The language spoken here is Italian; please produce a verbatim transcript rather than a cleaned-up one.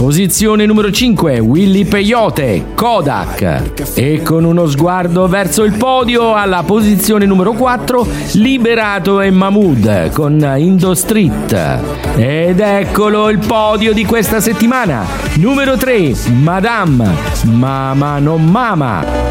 Posizione numero cinque, Willy Peyote, Kodak. E con uno sguardo verso il podio, alla posizione numero quattro, Liberato e Mahmood con Indo Street. Ed eccolo il podio di questa settimana. Numero tre, Madame, Mama non Mama.